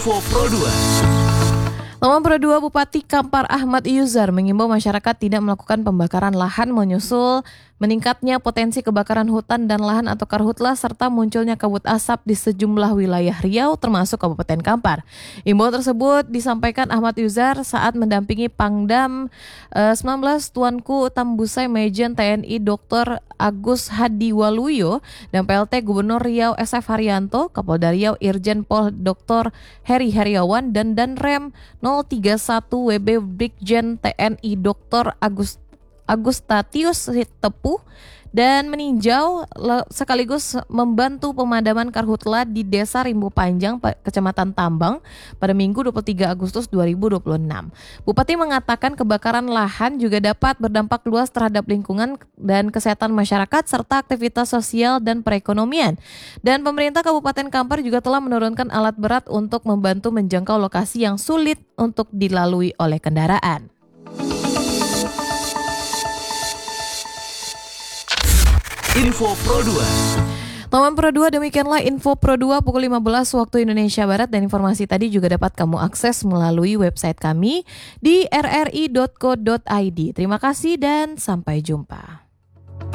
Info Pro 2. Nomor Pro 2 Bupati Kampar Ahmad Yuzar mengimbau masyarakat tidak melakukan pembakaran lahan menyusul meningkatnya potensi kebakaran hutan dan lahan atau karhutla serta munculnya kabut asap di sejumlah wilayah Riau termasuk Kabupaten Kampar. Imbauan tersebut disampaikan Ahmad Yuzar saat mendampingi Pangdam 19 Tuanku Tambusai Majen TNI Dr. Agus Hadi Waluyo dan PLT Gubernur Riau SF Haryanto, Kapolda Riau Irjen Pol Dr. Heri Heriawan dan Danrem 031 WB Brigjen TNI Dr. Agustatius Tepuh dan meninjau sekaligus membantu pemadaman karhutla di Desa Rimbu Panjang, Kecamatan Tambang pada Minggu 23 Agustus 2026. Bupati mengatakan kebakaran lahan juga dapat berdampak luas terhadap lingkungan dan kesehatan masyarakat serta aktivitas sosial dan perekonomian. Dan pemerintah Kabupaten Kampar juga telah menurunkan alat berat untuk membantu menjangkau lokasi yang sulit untuk dilalui oleh kendaraan. Info Pro 2. Teman Pro 2, demikianlah Info Pro 2 pukul 15 waktu Indonesia Barat, dan informasi tadi juga dapat kamu akses melalui website kami di rri.co.id. Terima kasih dan sampai jumpa.